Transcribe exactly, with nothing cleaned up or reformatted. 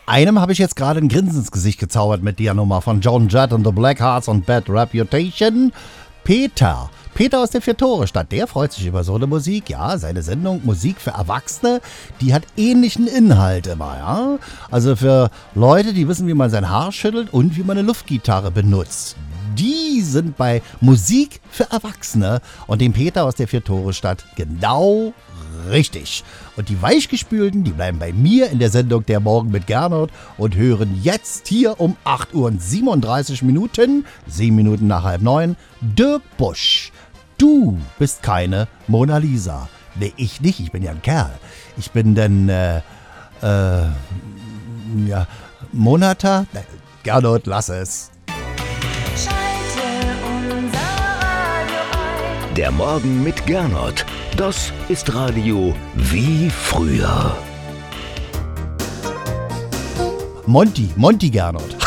Einem habe ich jetzt gerade ein Grinsen ins Gesicht gezaubert mit der Nummer von Joan Jett und The Blackhearts und Bad Reputation. Peter. Peter aus der Vier-Tore-Stadt, der freut sich über so eine Musik. Ja, seine Sendung Musik für Erwachsene, die hat ähnlichen Inhalt immer, ja. Also für Leute, die wissen, wie man sein Haar schüttelt und wie man eine Luftgitarre benutzt. Die sind bei Musik für Erwachsene und dem Peter aus der Vier-Tore-Stadt genau richtig. Und die Weichgespülten, die bleiben bei mir in der Sendung Der Morgen mit Gernot und hören jetzt hier um acht Uhr und siebenunddreißig Minuten, sieben Minuten nach halb neun, Dirk Busch. Du bist keine Mona Lisa. Nee, ich nicht, ich bin ja ein Kerl. Ich bin denn, äh, äh, ja, Monata? Gernot, lass es. Der Morgen mit Gernot. Das ist Radio wie früher. Monty, Monty Gernot.